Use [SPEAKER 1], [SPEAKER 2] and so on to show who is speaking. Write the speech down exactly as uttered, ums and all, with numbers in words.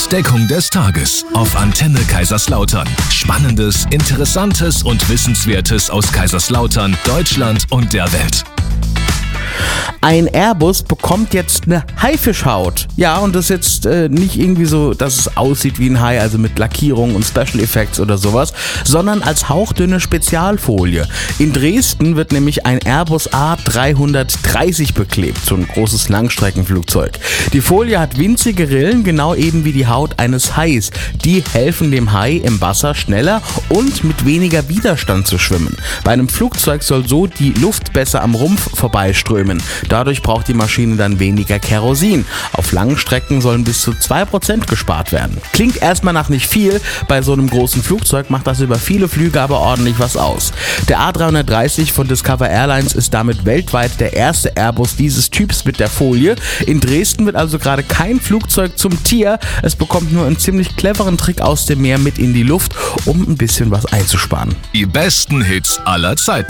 [SPEAKER 1] Entdeckung des Tages auf Antenne Kaiserslautern. Spannendes, Interessantes und Wissenswertes aus Kaiserslautern, Deutschland und der Welt.
[SPEAKER 2] Ein Airbus bekommt jetzt eine Haifischhaut. Ja, und das ist jetzt äh, nicht irgendwie so, dass es aussieht wie ein Hai, also mit Lackierung und Special Effects oder sowas, sondern als hauchdünne Spezialfolie. In Dresden wird nämlich ein Airbus A drei dreißig beklebt, so ein großes Langstreckenflugzeug. Die Folie hat winzige Rillen, genau eben wie die Haut eines Hais. Die helfen dem Hai im Wasser schneller und mit weniger Widerstand zu schwimmen. Bei einem Flugzeug soll so die Luft besser am Rumpf vorbeiströmen. Dadurch braucht die Maschine dann weniger Kerosin. Auf langen Strecken sollen bis zu zwei Prozent gespart werden. Klingt erstmal nach nicht viel, bei so einem großen Flugzeug macht das über viele Flüge aber ordentlich was aus. Der A drei dreißig von Discover Airlines ist damit weltweit der erste Airbus dieses Typs mit der Folie. In Dresden wird also gerade kein Flugzeug zum Tier, es bekommt nur einen ziemlich cleveren Trick aus dem Meer mit in die Luft, um ein bisschen was einzusparen.
[SPEAKER 1] Die besten Hits aller Zeiten.